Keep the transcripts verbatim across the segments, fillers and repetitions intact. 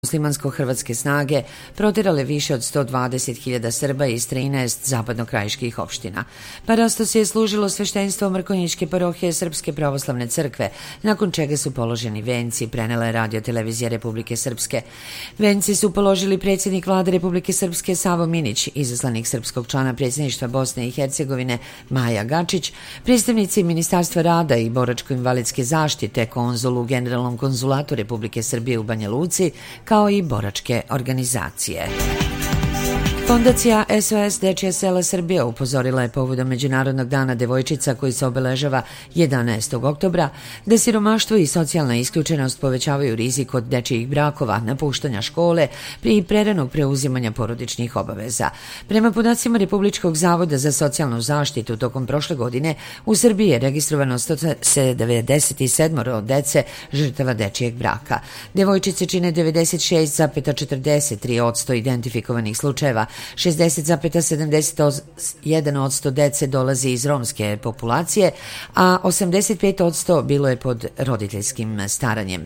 muslimansko-hrvatske snage proterale više od sto dvadeset hiljada Srba iz trinaest zapadnokrajiških opština. Parastos je služilo sveštenstvo Mrkonjićke parohije Srpske pravoslavne crkve, nakon čega su položeni venci, prenela je radio televizija Republike Srpske. Venci su položili predsjednik vlade Republike Srpske Savo Minić, izaslanik srpskog člana predsjedništva Bosne i Hercegovine Maja Gačić, predstavnici Ministarstva rada i boračko-invalidske zaštite, konzul u Generalnom konzulatu Republike Srbije u Banja Luci, kao i boračke organizacije. Fondacija S O S Dečija sela Srbija upozorila je povodom Međunarodnog dana devojčica koji se obeležava jedanaestog oktobra da siromaštvo i socijalna isključenost povećavaju rizik od dečijih brakova, napuštanja škole i preranog preuzimanja porodičnih obaveza. Prema podacima Republičkog zavoda za socijalnu zaštitu, tokom prošle godine u Srbiji je registrovano sto devedeset sedam dece žrtava dečijeg braka. Devojčice čine devedeset šest zarez četrdeset tri posto identifikovanih slučajeva, šezdeset zarez sedamdeset jedan posto dece dolazi iz romske populacije, a osamdeset pet posto bilo je pod roditeljskim staranjem.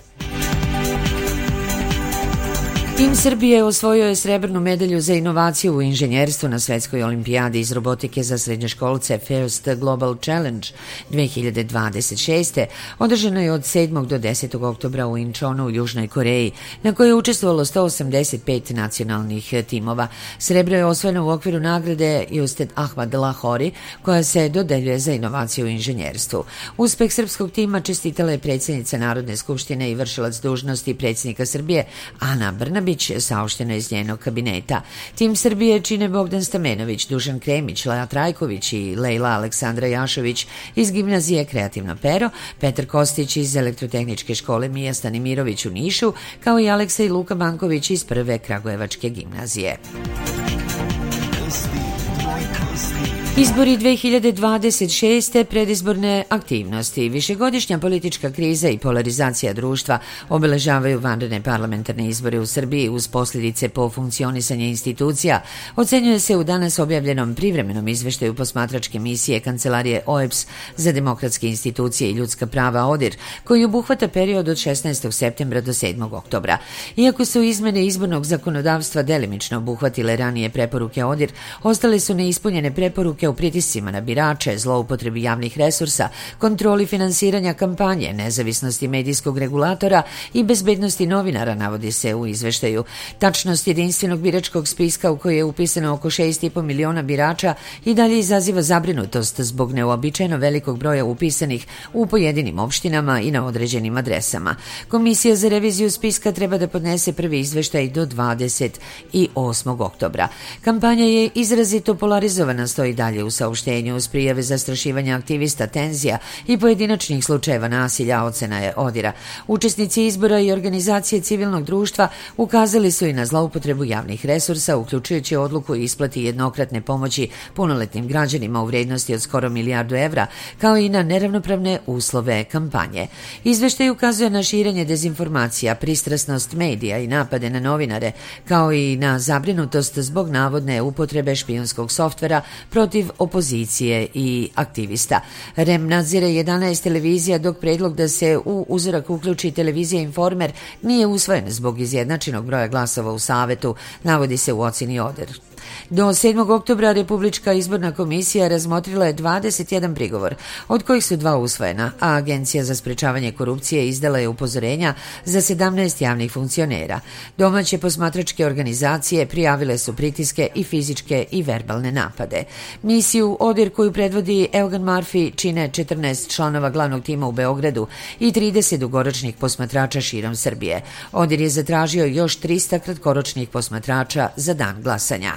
Tim Srbije osvojio je srebrnu medalju za inovaciju u inženjerstvu na svetskoj olimpijadi iz robotike za srednjoškolce First Global Challenge dve hiljade dvadeset šeste. Održano je od sedmog do desetog oktobra u Inčonu u Južnoj Koreji, na kojoj je učestvovalo sto osamdeset pet nacionalnih timova. Srebro je osvojeno u okviru nagrade Usted Ahmad Lahori, koja se dodeljuje za inovaciju u inženjerstvu. Uspeh srpskog tima čestitala je predsjednica Narodne skupštine i vršilac dužnosti predsjednika Srbije Ana Brnabić, saopšteno iz njenog kabineta. Tim Srbije čine Bogdan Stamenović, Dušan Kremić, Laja Trajković i Lejla Aleksandra Jašović iz gimnazije Kreativno pero, Petar Kostić iz Elektrotehničke škole Mija Stanimirović u Nišu, kao i Aleksa i Luka Banković iz prve Kragujevačke gimnazije. Izbori dve hiljade dvadeset šeste. Predizborne aktivnosti. Višegodišnja politička kriza i polarizacija društva obeležavaju vanredne parlamentarne izbore u Srbiji uz posljedice po funkcionisanje institucija, ocenjuje se u danas objavljenom privremenom izveštaju posmatračke misije Kancelarije O E B S za demokratske institucije i ljudska prava ODIR, koji obuhvata period od šesnaestog septembra do sedmog oktobra. Iako su izmene izbornog zakonodavstva delimično obuhvatile ranije preporuke ODIR, ostale su neispunjene preporuke u pritiscima na birače, zloupotrebi javnih resursa, kontroli finansiranja kampanje, nezavisnosti medijskog regulatora i bezbednosti novinara, navodi se u izveštaju. Tačnost jedinstvenog biračkog spiska u koji je upisano oko šest i po miliona birača i dalje izaziva zabrinutost zbog neuobičajeno velikog broja upisanih u pojedinim opštinama i na određenim adresama. Komisija za reviziju spiska treba da podnese prvi izveštaj do dvadeset osmog oktobra. Kampanja je izrazito polarizovana, stoji dalje u saopštenju, uz prijave zastrašivanja aktivista, tenzija i pojedinačnih slučajeva nasilja, ocena je ODIR-a. Učesnici izbora i organizacije civilnog društva ukazali su i na zloupotrebu javnih resursa, uključujući odluku i isplati jednokratne pomoći punoletnim građanima u vrednosti od skoro milijardu evra, kao i na neravnopravne uslove kampanje. Izveštaj ukazuje na širenje dezinformacija, pristrasnost medija i napade na novinare, kao i na zabrinutost zbog navodne upotrebe špijunskog softvera protiv opozicije i aktivista. R E M nadzire jedanaest televizija, dok predlog da se u uzorak uključi televizija Informer nije usvojen zbog izjednačenog broja glasova u savetu, navodi se u ocjeni ODIR. Do sedmog oktobra Republička izborna komisija razmotrila je dvadeset jedan prigovor, od kojih su dva usvojena, a Agencija za sprečavanje korupcije izdala je upozorenja za sedamnaest javnih funkcionera. Domaće posmatračke organizacije prijavile su pritiske i fizičke i verbalne napade. Misiju ODIR koju predvodi Eugen Marfi čine četrnaest članova glavnog tima u Beogradu i trideset dugoročnih posmatrača širom Srbije. ODIR je zatražio još trista kratkoročnih posmatrača za dan glasanja.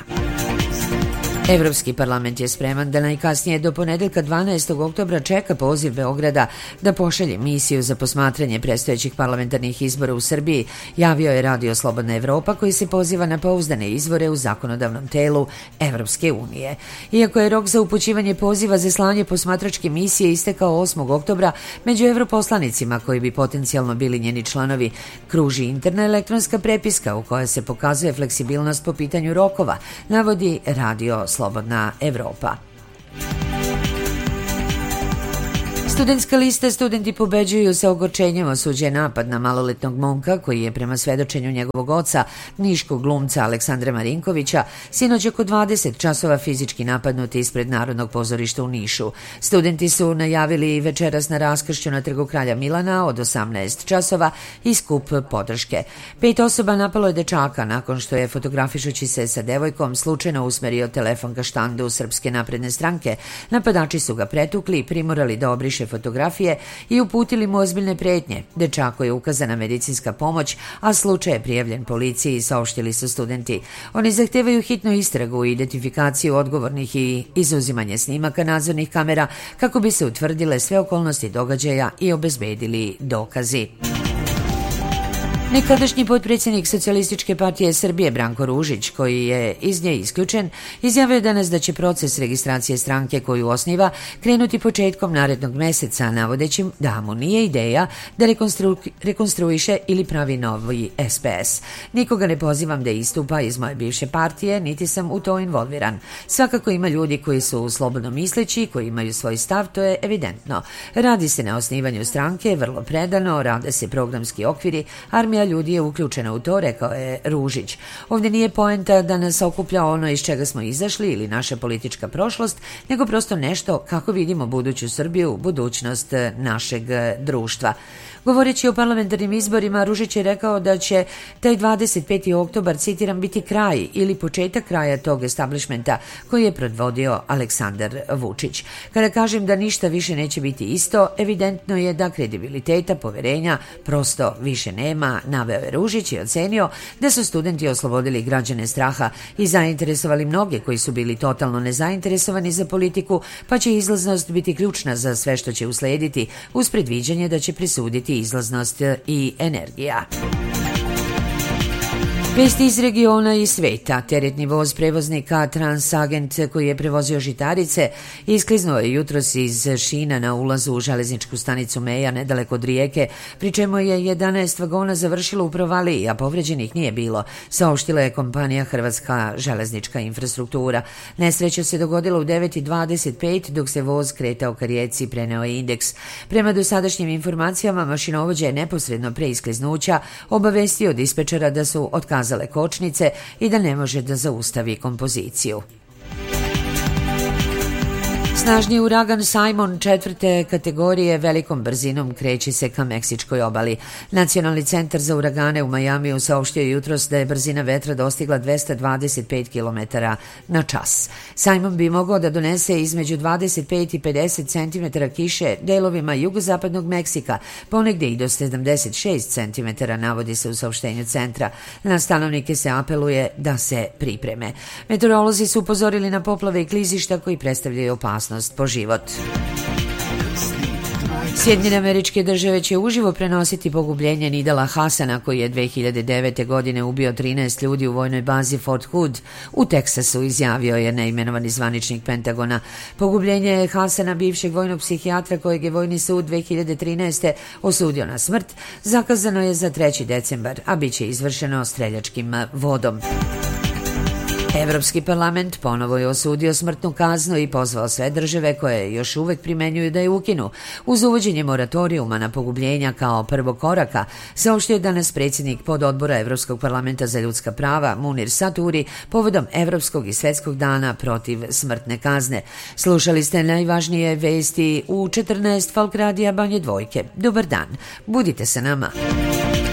Evropski parlament je spreman da najkasnije do ponedeljka dvanaestog oktobra čeka poziv Beograda da pošalje misiju za posmatranje predstojećih parlamentarnih izbora u Srbiji, javio je Radio Slobodna Evropa, koji se poziva na pouzdane izvore u zakonodavnom telu Evropske unije. Iako je rok za upućivanje poziva za slanje posmatračke misije istekao osmog oktobra, među evroposlanicima koji bi potencijalno bili njeni članovi kruži interna elektronska prepiska u kojoj se pokazuje fleksibilnost po pitanju rokova, navodi Radio Slobodna Evropa. Studentska lista Studenti pobeđuju sa ogorčenjem osuđuje napad na maloletnog momka koji je prema svedočenju njegovog oca, niškog glumca Aleksandra Marinkovića, sinoć oko dvadeset časova fizički napadnuti ispred Narodnog pozorišta u Nišu. Studenti su najavili večeras na raskršću na Trgu kralja Milana od osamnaest časova i skup podrške. Pet osoba napalo je dečaka nakon što je, fotografišući se sa devojkom, slučajno usmerio telefon ka štandu Srpske napredne stranke. Napadači su ga pretukli i primorali da obriše fotografije i uputili mu ozbiljne pretnje. Dečaku je ukazana medicinska pomoć, a slučaj je prijavljen policiji, saopštili su studenti. Oni zahtevaju hitnu istragu i identifikaciju odgovornih i izuzimanje snimaka nadzornih kamera kako bi se utvrdile sve okolnosti događaja i obezbedili dokazi. Nekadašnji potpredsjednik Socijalističke partije Srbije Branko Ružić, koji je iz nje isključen, izjavio danas da će proces registracije stranke koju osniva krenuti početkom narednog meseca, navodeći da mu nije ideja da rekonstru, rekonstruiše ili pravi novi S P S. Nikoga ne pozivam da istupa iz moje bivše partije, niti sam u to involviran. Svakako ima ljudi koji su slobodno misleći, koji imaju svoj stav, to je evidentno. Radi se na osnivanju stranke, vrlo predano, rade se programski okviri, armija ljudi je uključena u to, rekao je Ružić. Ovdje nije poenta da nas okuplja ono iz čega smo izašli ili naša politička prošlost, nego prosto nešto kako vidimo buduću Srbiju, budućnost našeg društva. Govoreći o parlamentarnim izborima, Ružić je rekao da će taj dvadeset peti oktobar, citiram, biti kraj ili početak kraja tog establishmenta koji je predvodio Aleksandar Vučić. Kada kažem da ništa više neće biti isto, evidentno je da kredibiliteta, poverenja prosto više nema, naveo je Ružić i ocenio da su studenti oslobodili građane straha i zainteresovali mnoge koji su bili totalno nezainteresovani za politiku, pa će izlaznost biti ključna za sve što će uslediti, uz predviđanje da će presuditi izlaznost i energija. Vesti iz regiona i sveta. Teretni voz prevoznika Transagent koji je prevozio žitarice iskliznuo je jutros iz šina na ulazu u železničku stanicu Meja nedaleko od Rijeke, pri čemu je jedanaest vagona završilo u provaliji, a povređenih nije bilo, saopštila je kompanija Hrvatska železnička infrastruktura. Nesreća se dogodila u devet i dvadeset pet dok se voz kretao ka Rijeci, preneo je Indeks. Prema dosadašnjim informacijama, mašinovođa je neposredno pre iskliznuća obavestio dispečera da su otkazali kočnice i da ne može da zaustavi kompoziciju. Snažni uragan Simon četvrte kategorije velikom brzinom kreće se ka meksičkoj obali. Nacionalni centar za uragane u Majamiju saopštio jutros da je brzina vetra dostigla dvesta dvadeset pet kilometara na čas. Simon bi mogao da donese između dvadeset pet i pedeset centimetara kiše delovima jugozapadnog Meksika, ponegde i do sedamdeset šest centimetara, navodi se u saopštenju centra. Na stanovnike se apeluje da se pripreme. Meteorolozi su upozorili na poplave i klizišta koji predstavljaju opasnost po život. Sjedinjene Američke Države će uživo prenositi pogubljenje Nidala Hasana koji je dve hiljade devete. godine ubio trinaest ljudi u vojnoj bazi Fort Hood u Teksasu, izjavio je neimenovani zvaničnik Pentagona. Pogubljenje Hasana, bivšeg vojnog psihijatra kojeg je Vojni sud dve hiljade trinaeste. osudio na smrt, zakazano je za treći decembar, a bit će izvršeno streljačkim vodom. Evropski parlament ponovo je osudio smrtnu kaznu i pozvao sve države koje još uvek primenjuju da je ukinu. Uz uvođenje moratorijuma na pogubljenja kao prvog koraka, saopštio je danas predsjednik pododbora Evropskog parlamenta za ljudska prava Munir Saturi povodom Evropskog i Svetskog dana protiv smrtne kazne. Slušali ste najvažnije vesti u četrnaest Folk radija Banje Dvojke. Dobar dan, budite sa nama.